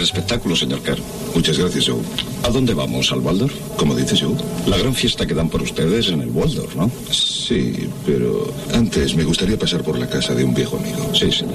el espectáculo, señor Kerr. Muchas gracias, Joe. ¿A dónde vamos? ¿Al Waldorf? ¿Cómo dices, Joe? La gran fiesta que dan por ustedes en el Waldorf, ¿no? Sí, pero antes me gustaría pasar por la casa de un viejo amigo. Sí, señor.